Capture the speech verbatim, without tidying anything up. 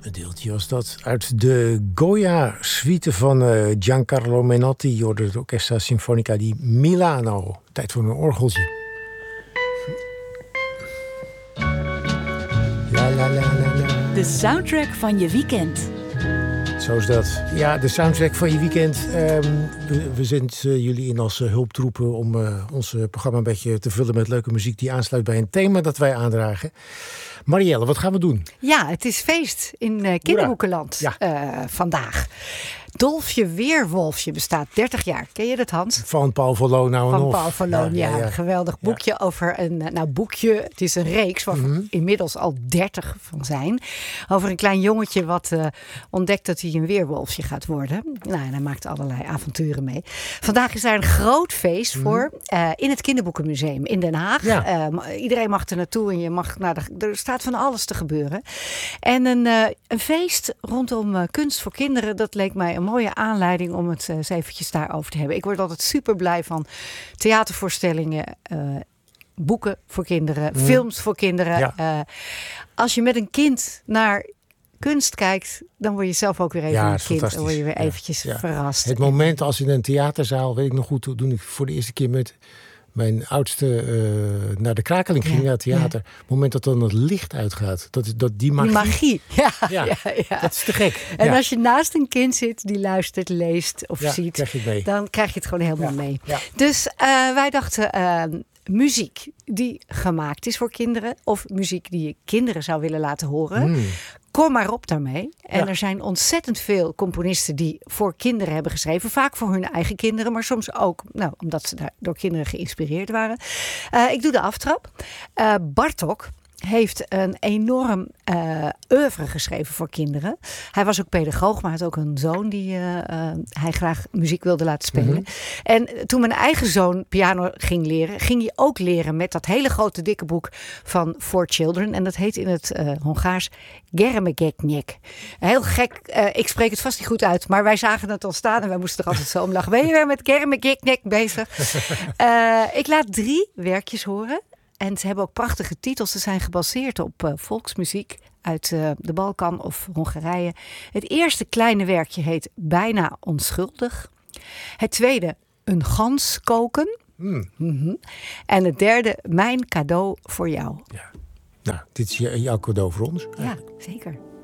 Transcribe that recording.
Een deeltje was dat uit de Goya-suite van uh, Giancarlo Menotti. Je hoorde het Orchestra Sinfonica di Milano. Tijd voor een orgeltje. La, la, la, la, la. De soundtrack van je weekend. Zo is dat. Ja, de soundtrack van je weekend. Um, we, we zenden uh, jullie in als uh, hulptroepen om uh, ons uh, programma een beetje te vullen met leuke muziek die aansluit bij een thema dat wij aandragen. Marielle, wat gaan we doen? Ja, het is feest in uh, Kinderboekenland ja. uh, vandaag. Dolfje Weerwolfje bestaat dertig jaar. Ken je dat, Hans? Van Paul van Loon nou en Van of. Paul van Loon, ja. ja, ja. Een geweldig boekje ja. over een... Nou, boekje, het is een reeks waar mm-hmm. inmiddels al dertig van zijn. Over een klein jongetje wat uh, ontdekt dat hij een weerwolfje gaat worden. Nou, en hij maakt allerlei avonturen mee. Vandaag is daar een groot feest mm-hmm. voor uh, in het Kinderboekenmuseum in Den Haag. Ja. Uh, iedereen mag er naartoe en je mag naar de, er staat van alles te gebeuren. En een, uh, een feest rondom uh, kunst voor kinderen, dat leek mij een mooie aanleiding om het uh, eens eventjes daarover te hebben. Ik word altijd super blij van theatervoorstellingen, uh, boeken voor kinderen, mm. films voor kinderen. Ja. Uh, als je met een kind naar kunst kijkt, dan word je zelf ook weer even ja, een kind. Dan word je weer eventjes ja, ja. verrast. Het moment als in een theaterzaal, weet ik nog goed, toen ik voor de eerste keer met mijn oudste uh, naar de Krakeling ging, ja, naar het theater. Ja. Het moment dat dan het licht uitgaat. Dat, dat die magie. Die magie, ja, ja, ja, ja. Dat is te gek. En ja. als je naast een kind zit die luistert, leest of ja, ziet, krijg je het mee. Dan krijg je het gewoon helemaal ja. mee. Ja. Dus uh, wij dachten, uh, muziek die gemaakt is voor kinderen, of muziek die je kinderen zou willen laten horen. Mm. Kom maar op daarmee. En ja. er zijn ontzettend veel componisten die voor kinderen hebben geschreven. Vaak voor hun eigen kinderen, maar soms ook nou, omdat ze daar door kinderen geïnspireerd waren. Uh, ik doe de aftrap. Uh, Bartók heeft een enorm uh, oeuvre geschreven voor kinderen. Hij was ook pedagoog, maar had ook een zoon die uh, uh, hij graag muziek wilde laten spelen. Mm-hmm. En toen mijn eigen zoon piano ging leren, ging hij ook leren met dat hele grote dikke boek van Four Children. En dat heet in het uh, Hongaars Gyermekeknek. Heel gek, uh, ik spreek het vast niet goed uit, maar wij zagen het al staan en wij moesten er altijd zo om lachen. Ben je weer met Gyermekeknek bezig? Uh, ik laat drie werkjes horen. En ze hebben ook prachtige titels. Ze zijn gebaseerd op uh, volksmuziek uit uh, de Balkan of Hongarije. Het eerste kleine werkje heet Bijna onschuldig. Het tweede, Een gans koken. Mm. Mm-hmm. En het derde, Mijn cadeau voor jou. Ja. Nou, dit is jouw cadeau voor ons. Eigenlijk. Ja, zeker.